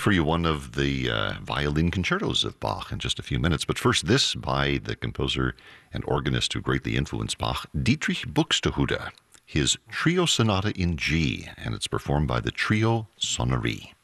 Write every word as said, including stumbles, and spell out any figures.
for you one of the uh, violin concertos of Bach in just a few minutes. But first, this by the composer and organist who greatly influenced Bach, Dietrich Buxtehude, his Trio Sonata in G, and it's performed by the Trio Sonnerie.